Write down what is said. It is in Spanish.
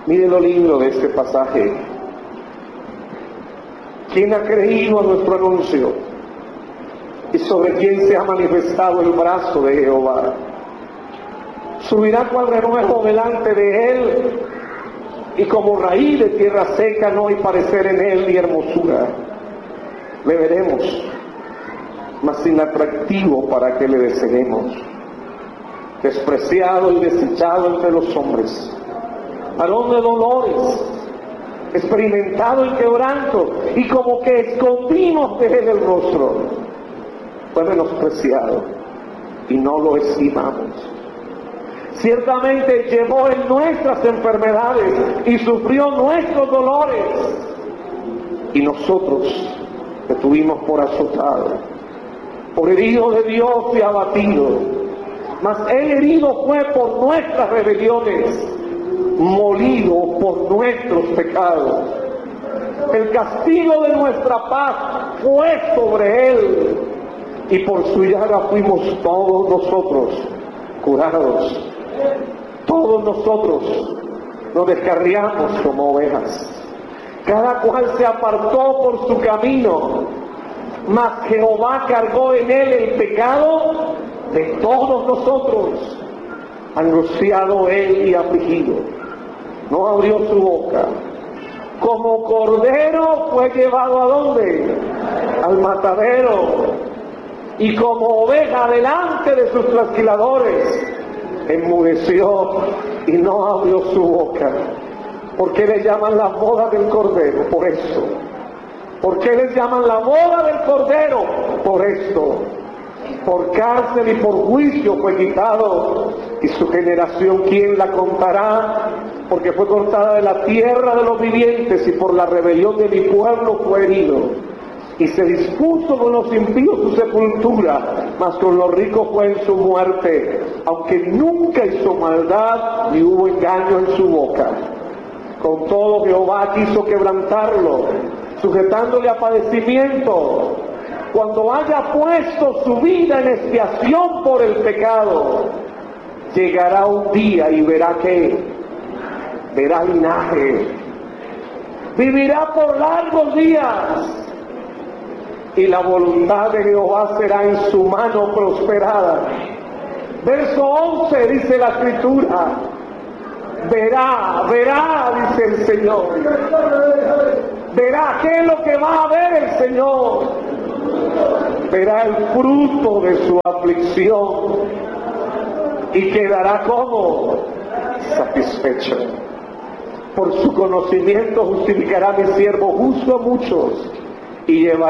Mire lo lindo de este pasaje. ¿Quién ha creído a nuestro anuncio? Y sobre quién se ha manifestado el brazo de Jehová. Subirá cual renuevo delante de él, y como raíz de tierra seca no hay parecer en él ni hermosura. Le veremos, mas sin atractivo para que le deseemos. Despreciado y desechado entre los hombres, varón de dolores, experimentado en quebranto, y como que escondimos de él el rostro. Fue menospreciado y no lo estimamos. Ciertamente llevó en nuestras enfermedades y sufrió nuestros dolores, y nosotros le tuvimos por azotado, por herido de Dios y abatido. Mas él herido fue por nuestras rebeliones, molido por nuestros pecados. El castigo de nuestra paz fue sobre él, y por su llaga fuimos todos nosotros curados. Todos nosotros nos descarriamos como ovejas, cada cual se apartó por su camino, mas Jehová cargó en él el pecado de todos nosotros. Angustiado él y afligido, no abrió su boca. Como cordero fue llevado ¿a dónde? Al matadero, y como oveja delante de sus trasquiladores, enmudeció y no abrió su boca. ¿Por qué le llaman la boda del cordero? Por eso. ¿Por qué les llaman la boda del cordero? Por esto. Por cárcel y por juicio fue quitado, y su generación ¿quién la contará? Porque fue cortada de la tierra de los vivientes, y por la rebelión de mi pueblo fue herido. Y se dispuso con los impíos su sepultura, mas con los ricos fue en su muerte, aunque nunca hizo maldad ni hubo engaño en su boca. Con todo Jehová quiso quebrantarlo, sujetándole a padecimiento, cuando haya puesto su vida en expiación por el pecado. Llegará un día y verá que verá linaje, vivirá por largos días, y la voluntad de Jehová será en su mano prosperada. Verso 11 dice la Escritura: verá, dice el Señor. Verá. ¿Qué es lo que va a ver el Señor? Verá el fruto de su aflicción, y quedará como satisfecho. Por su conocimiento justificará mi siervo justo a muchos, y llevará